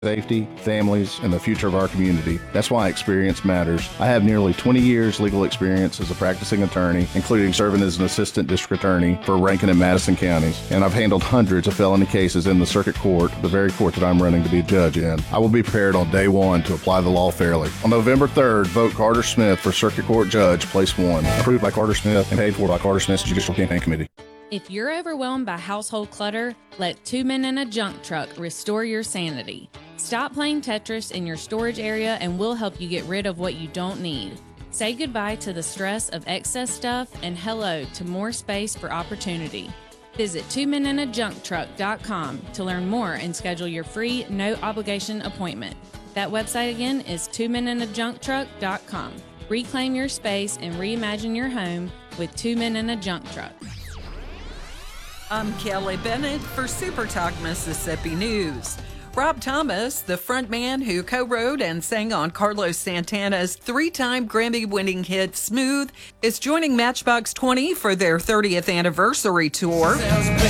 safety, families, and the future of our community. That's why experience matters. I have nearly 20 years legal experience as a practicing attorney, including serving as an assistant district attorney for Rankin and Madison counties, and I've handled hundreds of felony cases in the circuit court, the very court that I'm running to be a judge in. I will be prepared on day one to apply the law fairly. On November 3rd, vote Carter Smith for Circuit Court Judge, Place 1. Approved by Carter Smith and paid for by Carter Smith's Judicial Campaign Committee. If you're overwhelmed by household clutter, let Two Men in a Junk Truck restore your sanity. Stop playing Tetris in your storage area and we'll help you get rid of what you don't need. Say goodbye to the stress of excess stuff and hello to more space for opportunity. Visit twomeninajuncktruck.com to learn more and schedule your free, no-obligation appointment. That website again is twomeninajuncktruck.com. Reclaim your space and reimagine your home with Two Men in a Junk Truck. I'm Kelly Bennett for Super Talk Mississippi News. Rob Thomas, the frontman who co-wrote and sang on Carlos Santana's 3-time Grammy-winning hit Smooth, is joining Matchbox 20 for their 30th anniversary tour.